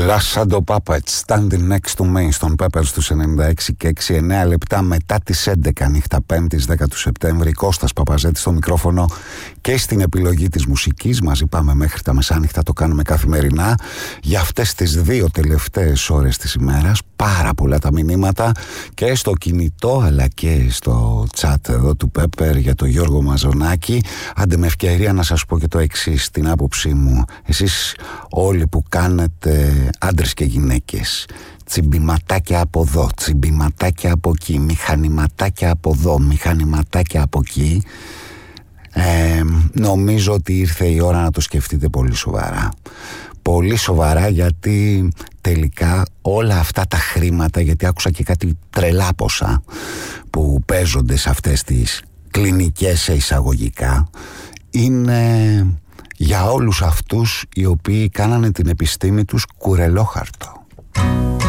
Ράσαντο Puppets, Standing Next to Me στον Peppers στους 96 και 6-9 λεπτά μετά τις 11 νύχτα 5ης 10 του Σεπτέμβρη. Κώστας Παπαζέτης στο μικρόφωνο και στην επιλογή της μουσικής. Μαζί πάμε μέχρι τα μεσάνυχτα, το κάνουμε καθημερινά για αυτές τις 2 τελευταίες ώρες της ημέρας. Πάρα πολλά τα μηνύματα και στο κινητό αλλά και στο chat εδώ του Pepper για τον Γιώργο Μαζονάκη. Άντε με ευκαιρία να σας πω και το εξής, την άποψή μου. Εσείς όλοι που κάνετε, άντρες και γυναίκες, τσιμπηματάκια από εδώ, τσιμπηματάκια από εκεί, μηχανηματάκια από εδώ, μηχανηματάκια από εκεί, νομίζω ότι ήρθε η ώρα να το σκεφτείτε πολύ σοβαρά. Πολύ σοβαρά, γιατί τελικά όλα αυτά τα χρήματα, γιατί άκουσα και κάτι τρελά ποσά που παίζονται σε αυτές τις κλινικές σε εισαγωγικά, είναι για όλους αυτούς οι οποίοι κάνανε την επιστήμη τους κουρελόχαρτο.